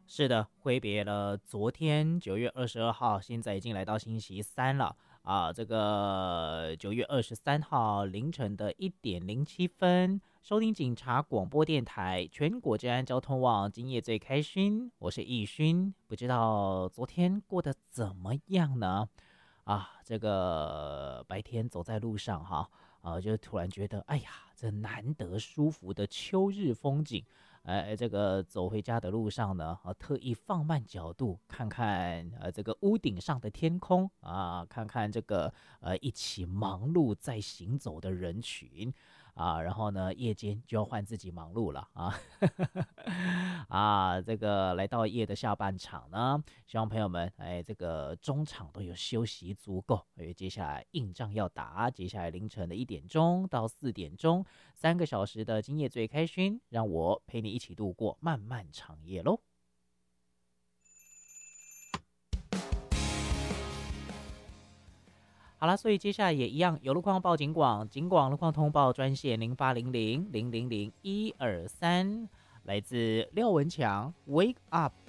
是的，挥别了昨天9月22号，现在已经来到星期三了啊。这个9月23号凌晨的1点07分，收听警察广播电台全国治安交通网，今夜最开心，我是易勋。不知道昨天过得怎么样呢？这个白天走在路上哈，就突然觉得，哎呀，这难得舒服的秋日风景。这个走回家的路上呢，特意放慢角度看看这个屋顶上的天空啊，看看这个一起忙碌在行走的人群然后呢，夜间就要换自己忙碌了啊。这个来到夜的下半场呢，希望朋友们这个中场都有休息足够，因为接下来硬仗要打，接下来凌晨的1点钟到4点钟3个小时的今夜最开心，让我陪你一起度过漫漫长夜喽。好了，所以接下来也一样，有路况报警广，警广路况通报专线0800000123，来自廖文强 Wake Up